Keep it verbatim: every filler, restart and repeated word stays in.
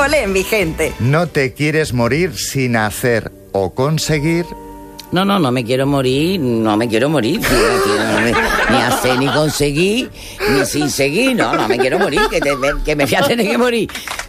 Olé, mi gente. No te quieres morir sin hacer o conseguir... No, no, no me quiero morir, no me quiero morir, tío, tío, no me- ni hacer ni conseguir, ni sin seguir, no, no me quiero morir, que, te- que me voy a tener que morir.